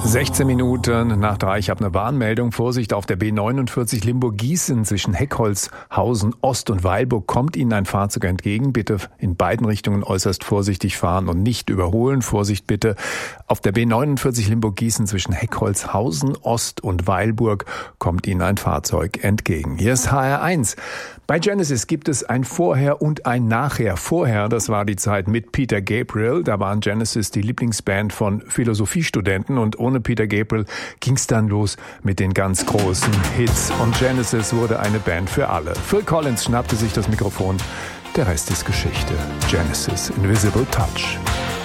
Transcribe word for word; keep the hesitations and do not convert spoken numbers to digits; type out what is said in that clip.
sechzehn Minuten nach drei. Ich habe eine Warnmeldung. Vorsicht auf der B neunundvierzig Limburg-Gießen zwischen Heckholzhausen Ost und Weilburg kommt Ihnen ein Fahrzeug entgegen. Bitte in beiden Richtungen äußerst vorsichtig fahren und nicht überholen. Vorsicht bitte. Auf der B neunundvierzig Limburg-Gießen zwischen Heckholzhausen Ost und Weilburg kommt Ihnen ein Fahrzeug entgegen. Hier ist H R eins. Bei Genesis gibt es ein Vorher und ein Nachher. Vorher, das war die Zeit mit Peter Gabriel. Da waren Genesis die Lieblingsband von Philosophiestudenten und ohne Peter Gabriel ging's dann los mit den ganz großen Hits. Und Genesis wurde eine Band für alle. Phil Collins schnappte sich das Mikrofon. Der Rest ist Geschichte. Genesis, Invisible Touch.